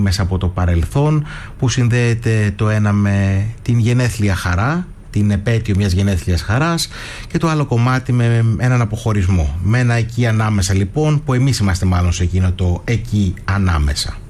μέσα από το παρελθόν, που συνδέεται το ένα με την γενέθλια χαρά, την επέτειο μιας γενέθλιας χαράς, και το άλλο κομμάτι με έναν αποχωρισμό. Με ένα εκεί ανάμεσα λοιπόν, που εμείς είμαστε μάλλον σε εκείνο το εκεί ανάμεσα.